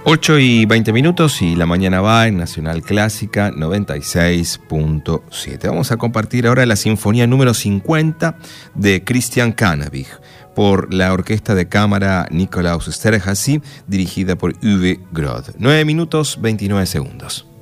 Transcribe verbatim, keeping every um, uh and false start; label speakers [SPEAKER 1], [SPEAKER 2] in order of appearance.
[SPEAKER 1] ocho y veinte minutos y la mañana va en Nacional Clásica noventa y seis punto siete. Vamos a compartir ahora la sinfonía número cincuenta de Christian Canabich por la Orquesta de Cámara Nikolaus Esterházy, dirigida por Uwe Groth. nueve minutos veintinueve segundos.